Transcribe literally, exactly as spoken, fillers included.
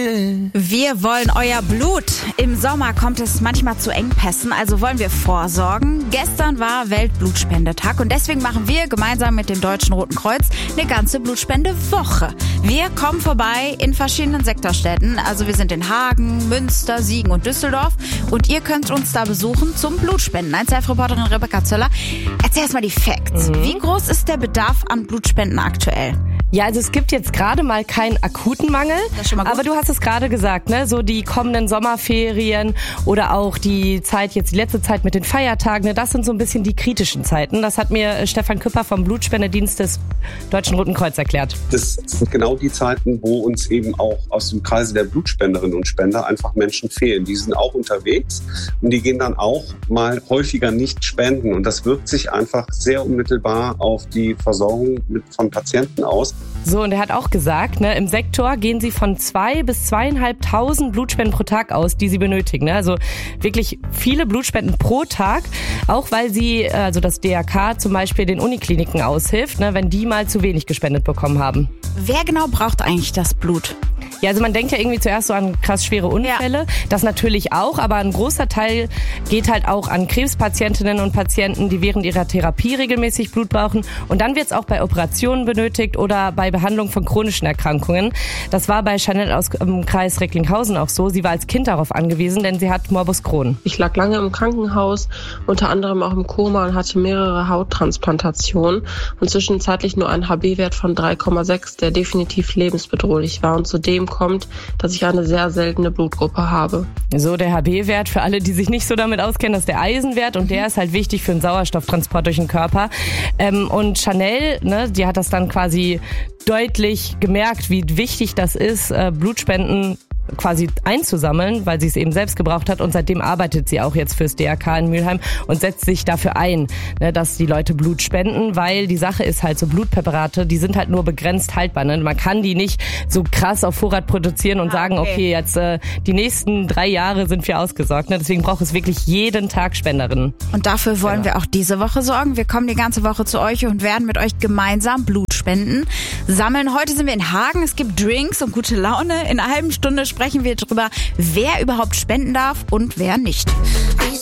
Wir wollen euer Blut. Im Sommer kommt es manchmal zu Engpässen, also wollen wir vorsorgen. Gestern war Weltblutspendetag und deswegen machen wir gemeinsam mit dem Deutschen Roten Kreuz eine ganze Blutspendewoche. Wir kommen vorbei in verschiedenen Sektorstädten, also wir sind in Hagen, Münster, Siegen und Düsseldorf und ihr könnt uns da besuchen zum Blutspenden. eins Live-Reporterin Rebecca Zöller, erzähl erst mal die Facts. Mhm. Wie groß ist der Bedarf an Blutspenden aktuell? Ja, also es gibt jetzt gerade mal keinen akuten Mangel, Das ist schon mal gut. aber du hast es gerade gesagt, ne? So die kommenden Sommerferien oder auch die Zeit, jetzt die letzte Zeit mit den Feiertagen, ne? Das sind so ein bisschen die kritischen Zeiten. Das hat mir Stefan Küpper vom Blutspendedienst des Deutschen Roten Kreuz erklärt. Das sind genau die Zeiten, wo uns eben auch aus dem Kreise der Blutspenderinnen und Spender einfach Menschen fehlen. Die sind auch unterwegs und die gehen dann auch mal häufiger nicht spenden. Und das wirkt sich einfach sehr unmittelbar auf die Versorgung mit, von Patienten aus. So, und er hat auch gesagt, ne, im Sektor gehen sie von zwei bis zweieinhalbtausend Blutspenden pro Tag aus, die sie benötigen. Ne? Also wirklich viele Blutspenden pro Tag, auch weil sie, also das D R K zum Beispiel den Unikliniken aushilft, ne, wenn die mal zu wenig gespendet bekommen haben. Wer genau braucht eigentlich das Blut? Ja, also man denkt ja irgendwie zuerst so an krass schwere Unfälle. Ja. Das natürlich auch, aber ein großer Teil geht halt auch an Krebspatientinnen und Patienten, die während ihrer Therapie regelmäßig Blut brauchen. Und dann wird es auch bei Operationen benötigt oder bei Behandlung von chronischen Erkrankungen. Das war bei Chanel aus dem Kreis Recklinghausen auch so. Sie war als Kind darauf angewiesen, denn sie hat Morbus Crohn. Ich lag lange im Krankenhaus, unter anderem auch im Koma und hatte mehrere Hauttransplantationen und zwischenzeitlich nur einen H B-Wert von drei Komma sechs, der definitiv lebensbedrohlich war. Und zudem kommt, dass ich eine sehr seltene Blutgruppe habe. So, der H B-Wert, für alle, die sich nicht so damit auskennen, das ist der Eisenwert und der ist halt wichtig für den Sauerstofftransport durch den Körper. Ähm, und Chanel, ne, die hat das dann quasi deutlich gemerkt, wie wichtig das ist, äh, Blutspenden quasi einzusammeln, weil sie es eben selbst gebraucht hat und seitdem arbeitet sie auch jetzt fürs D R K in Mülheim und setzt sich dafür ein, ne, dass die Leute Blut spenden, weil die Sache ist halt so, Blutpräparate, die sind halt nur begrenzt haltbar, ne? Man kann die nicht so krass auf Vorrat produzieren und ah, sagen, okay, okay jetzt äh, die nächsten drei Jahre sind wir ausgesorgt, ne? Deswegen braucht es wirklich jeden Tag Spenderinnen. Und dafür wollen ja. wir auch diese Woche sorgen. Wir kommen die ganze Woche zu euch und werden mit euch gemeinsam Blut spenden, sammeln. Heute sind wir in Hagen, es gibt Drinks und gute Laune. In einer halben Stunde sprechen wir darüber, wer überhaupt spenden darf und wer nicht.